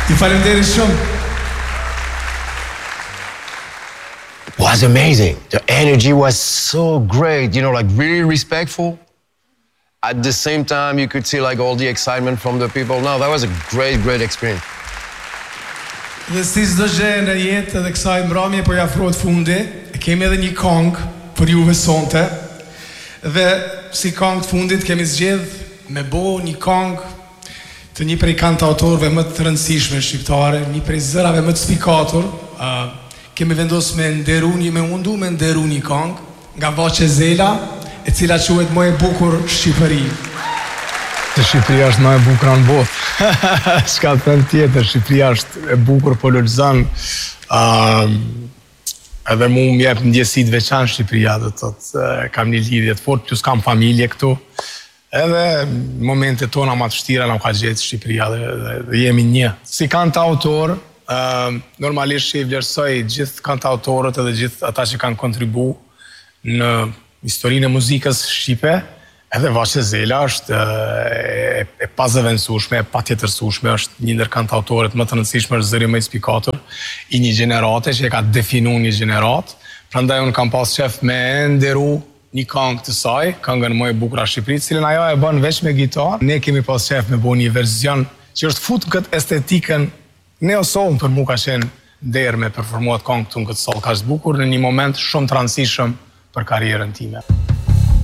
Ju falenderoj shumë. Was amazing. The energy was so great, like really respectful. At the same time, you could see like all the excitement from the people. No, that was a great experience. Dhe si çdo gjë në jetë edhe kësaj mbrëmje po i afrohet fundi, kemi edhe një këngë për juve sonte. Dhe si këngë të fundit kemi zgjedh me bo një këngë të një prej kantautorëve më të rëndësishme shqiptare, një prej zërave më të spikatur. Kemi vendosur me nderu një këngë nga Voce Zela, e cila quhet Më e bukur Shqipëri. Shqipëria është më e bukur në botë. S'ka të them tjetër, Shqipëria është e bukur po lulëzon. Edhe mu më jep ndjesi të veçantë Shqipëria, do të thotë, kam një lidhje të fortë, plus kam familje këtu. Edhe momentet tona më të vështira na ka gjetë Shqipëria dhe jemi një. Si kantautor, normalisht që i vlerësoj gjithë kantautorët edhe gjithë ata që kanë kontribu në historinë e muzikës shqipe, edhe Voce Zela është e pazëvendësueshme, e patjetërsueshme, është një ndër kantautorët më të rëndësishëm, është zëri më i spikatur i një gjenerate që e ka definuar një gjenerat. Prandaj unë kam pas qef me nderu një këngë të saj, këngën Më e bukur a Shqipërisë, cilën ajo e bën veç me gitarë. Ne kemi pas qef me bëu një version që është fut në këtë estetikën neo-soul, për mu ka qenë derë me performuat këngë këtu në këtë sallë kaq të bukur në një moment shumë të rëndësishëm për karrierën time.